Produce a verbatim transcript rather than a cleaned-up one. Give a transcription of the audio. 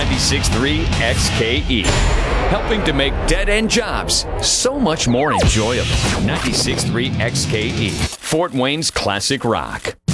ninety-six point three X K E. Helping to make dead-end jobs so much more enjoyable. ninety-six point three X K E. Fort Wayne's classic rock.